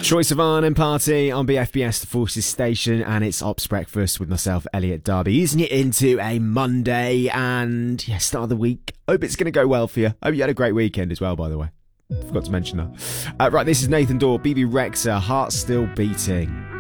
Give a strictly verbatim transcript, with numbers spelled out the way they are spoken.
Troye Sivan and Party on B F B S, the Forces Station, and it's Ops Breakfast with myself, Elliot Darby, easing it into a Monday and, yeah, start of the week. Hope it's going to go well for you. Hope you had a great weekend as well, by the way. Forgot to mention that. Uh, right, this is Nathan Dawe, B B Rexha, Heart Still Beating.